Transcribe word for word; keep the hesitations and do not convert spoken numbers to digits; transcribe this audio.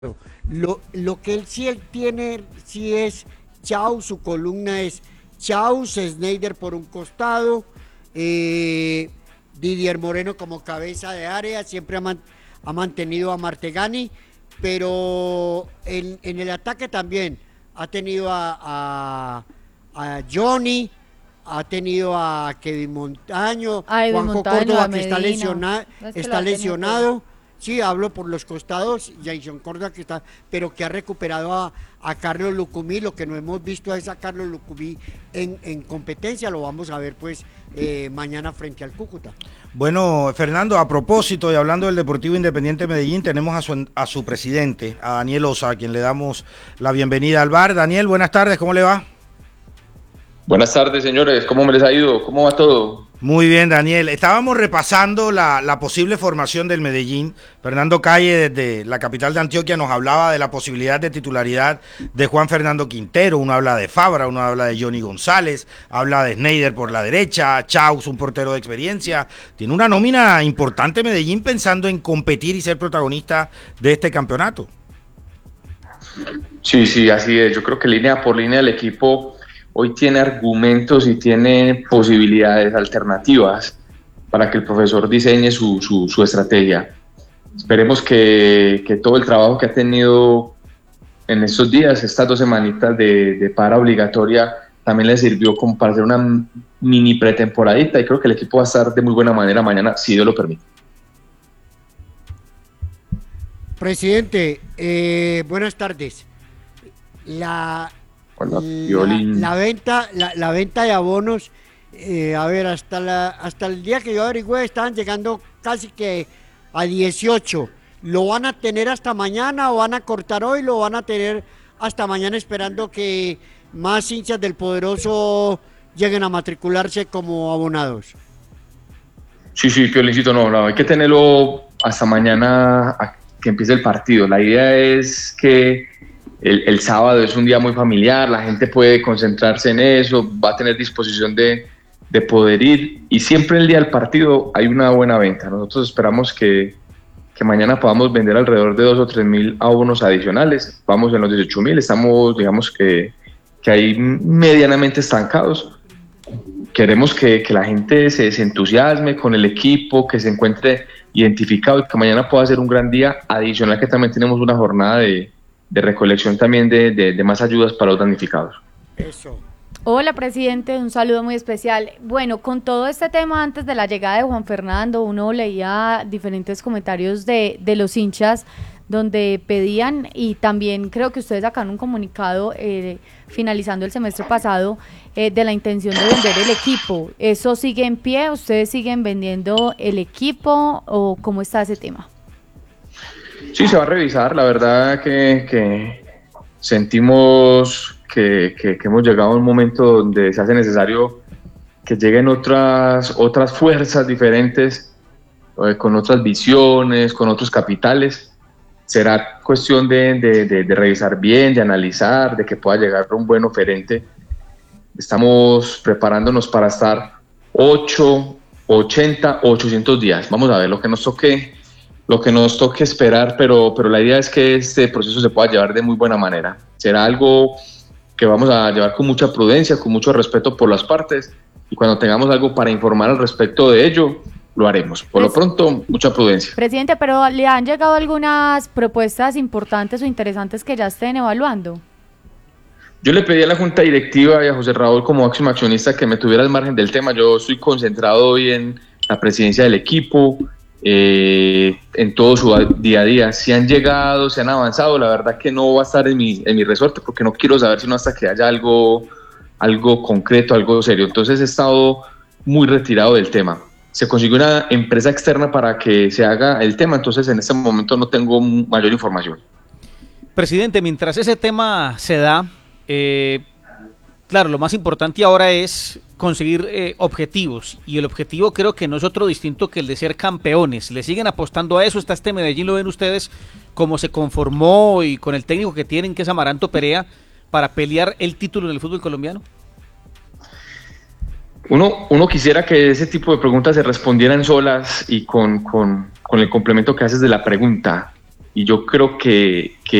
Lo, lo que él sí él tiene, sí es Chau, su columna es Chau, Sneijder por un costado, eh, Didier Moreno como cabeza de área, siempre ha, man, ha mantenido a Martegani, pero en, en, el ataque también ha tenido a, a, a Johnny, ha tenido a Kevin Montaño, A Edwin Juanjo Montaño, a Córdoba que está, Medina. lesiona, No es que lo está ha tenido todo. lesionado. Sí, hablo por los costados, Jason Córdoba que está, pero que ha recuperado a, a Carlos Lucumí. Lo que no hemos visto es a Carlos Lucumí en, en competencia, lo vamos a ver pues eh, mañana frente al Cúcuta. Bueno, Fernando, a propósito y hablando del Deportivo Independiente de Medellín, tenemos a su, a su presidente, a Daniel Osa, a quien le damos la bienvenida al bar. Daniel, buenas tardes, ¿cómo le va? Buenas tardes, señores, ¿cómo me les ha ido? ¿Cómo va todo? Muy bien, Daniel. Estábamos repasando la, la posible formación del Medellín. Fernando Calle, desde la capital de Antioquia, nos hablaba de la posibilidad de titularidad de Juan Fernando Quintero. Uno habla de Fabra, uno habla de Johnny González, habla de Sneijder por la derecha, Chaus, un portero de experiencia. Tiene una nómina importante Medellín pensando en competir y ser protagonista de este campeonato. Sí, sí, así es. Yo creo que línea por línea el equipo hoy tiene argumentos y tiene posibilidades alternativas para que el profesor diseñe su, su, su estrategia. Esperemos que, que todo el trabajo que ha tenido en estos días, estas dos semanitas de, de para obligatoria, también le sirvió como para hacer una mini pretemporadita, y creo que el equipo va a estar de muy buena manera mañana, si Dios lo permite. Presidente, eh, buenas tardes. La... La, la venta la, la venta de abonos, eh, a ver, hasta la hasta el día que yo averigüé estaban llegando casi que a dieciocho. ¿Lo van a tener hasta mañana o van a cortar hoy? ¿Lo van a tener hasta mañana esperando que más hinchas del Poderoso lleguen a matricularse como abonados? Sí, sí, Piolincito, no, no, hay que tenerlo hasta mañana a que empiece el partido. La idea es que El, el sábado es un día muy familiar, la gente puede concentrarse en eso, va a tener disposición de, de poder ir, y siempre el día del partido hay una buena venta. Nosotros esperamos que, que mañana podamos vender alrededor de dos o tres mil abonos adicionales. Vamos en los dieciocho mil, estamos, digamos que, que ahí medianamente estancados. Queremos que, que la gente se, se entusiasme con el equipo, que se encuentre identificado y que mañana pueda ser un gran día. Adicional que también tenemos una jornada de de recolección también de, de, de más ayudas para los damnificados. Eso. Hola, presidente, un saludo muy especial. Bueno, con todo este tema antes de la llegada de Juan Fernando, uno leía diferentes comentarios de, de los hinchas donde pedían, y también creo que ustedes sacaron un comunicado eh, finalizando el semestre pasado eh, de la intención de vender el equipo. ¿Eso sigue en pie? ¿Ustedes siguen vendiendo el equipo o cómo está ese tema? Sí, se va a revisar. La verdad que, que sentimos que, que, que hemos llegado a un momento donde se hace necesario que lleguen otras, otras fuerzas diferentes, eh, con otras visiones, con otros capitales. Será cuestión de, de, de, de revisar bien, de analizar, de que pueda llegar un buen oferente. Estamos preparándonos para estar ocho, ochenta, ochocientos días. Vamos a ver lo que nos toque. Lo que nos toque esperar, pero, pero la idea es que este proceso se pueda llevar de muy buena manera. Será algo que vamos a llevar con mucha prudencia, con mucho respeto por las partes, y cuando tengamos algo para informar al respecto de ello, lo haremos. Por lo pronto, mucha prudencia. Presidente, pero ¿le han llegado algunas propuestas importantes o interesantes que ya estén evaluando? Yo le pedí a la Junta Directiva y a José Raúl como máximo accionista que me tuviera al margen del tema. Yo estoy concentrado hoy en la presidencia del equipo, Eh, en todo su día a día. Si han llegado, si han avanzado, la verdad que no va a estar en mi, en mi resorte, porque no quiero saber sino hasta que haya algo, algo concreto, algo serio. Entonces he estado muy retirado del tema. Se consiguió una empresa externa para que se haga el tema, entonces en este momento no tengo mayor información. Presidente, mientras ese tema se da, eh, claro, lo más importante ahora es conseguir eh, objetivos, y el objetivo creo que no es otro distinto que el de ser campeones. ¿Le siguen apostando a eso? ¿Está este Medellín, lo ven ustedes, como se conformó y con el técnico que tienen, que es Amaranto Perea, para pelear el título en el fútbol colombiano? Uno, uno quisiera que ese tipo de preguntas se respondieran solas y con, con, con el complemento que haces de la pregunta. y yo creo que, que